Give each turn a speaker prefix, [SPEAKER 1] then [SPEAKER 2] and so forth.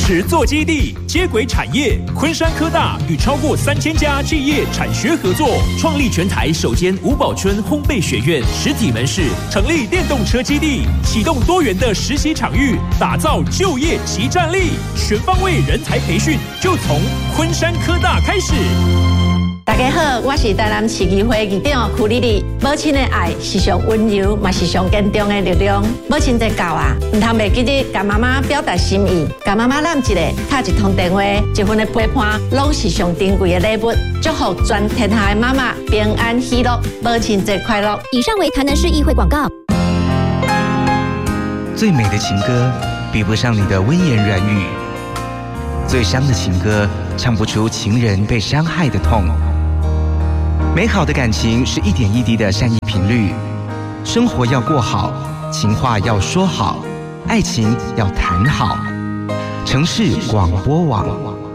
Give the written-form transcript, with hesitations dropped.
[SPEAKER 1] 实作基地，接轨产业。昆山科大与超过3000家企业产学合作，创立全台首间吴宝春烘焙学院实体门市，成立电动车基地，启动多元的实习场域，打造就业即战力。全方位人才培训就从昆山科大开始。
[SPEAKER 2] 大家好，我是台南市议会议长曲丽丽。母亲的爱是上温柔，嘛是上坚强的力量。母亲节到啊，唔通袂记得甲妈妈表达心意，甲妈妈揽一个，打一通电话，一份的陪伴，拢是上珍贵的礼物。祝福全天下的妈妈平安喜乐，母亲节快乐！
[SPEAKER 3] 以上为台南市议会广告。
[SPEAKER 4] 最美的情歌，比不上你的温言软语；最伤的情歌，唱不出情人被伤害的痛。美好的感情是一点一滴的善意频率，生活要过好，情话要说好，爱情要谈好。城市广播网。